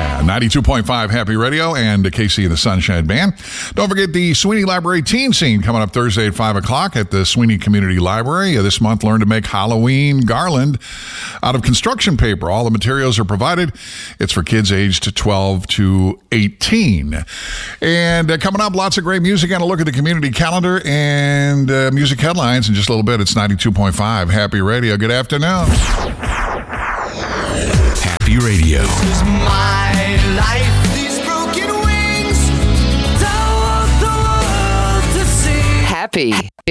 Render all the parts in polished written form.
Yeah, 92.5 Happy Radio and Casey and the Sunshine Band. Don't forget the Sweeney Library Teen Scene coming up Thursday at 5 o'clock at the Sweeney Community Library. This month, learn to make Halloween garland out of construction paper. All the materials are provided. It's for kids aged 12 to 18. And coming up, lots of great music and a look at the community calendar and music headlines in just a little bit. It's 92.5 Happy Radio. Good afternoon. Happy Radio. This is my life. These broken wings. Don't want the world to see. Happy.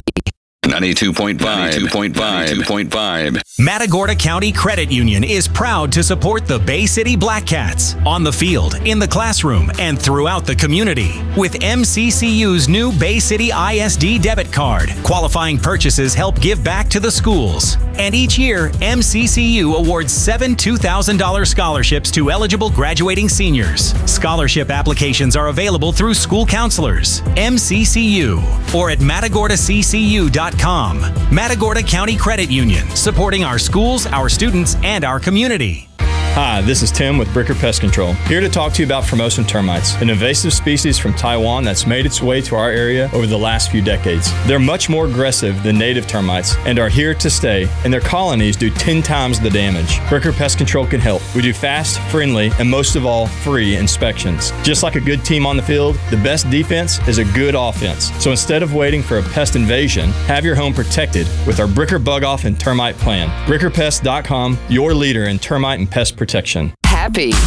92.5. Matagorda County Credit Union is proud to support the Bay City Black Cats on the field, in the classroom, and throughout the community. With MCCU's new Bay City ISD debit card, qualifying purchases help give back to the schools. And each year, MCCU awards 7 $2,000 scholarships to eligible graduating seniors. Scholarship applications are available through school counselors, MCCU, or at matagordaccu.com. Matagorda County Credit Union, supporting our schools, our students, and our community. Hi, this is Tim with Bricker Pest Control, here to talk to you about Formosan termites, an invasive species from Taiwan that's made its way to our area over the last few decades. They're much more aggressive than native termites and are here to stay, and their colonies do 10 times the damage. Bricker Pest Control can help. We do fast, friendly, and most of all, free inspections. Just like a good team on the field, the best defense is a good offense. So instead of waiting for a pest invasion, have your home protected with our Bricker Bug Off and Termite Plan. BrickerPest.com, your leader in termite and pest protection. Happy.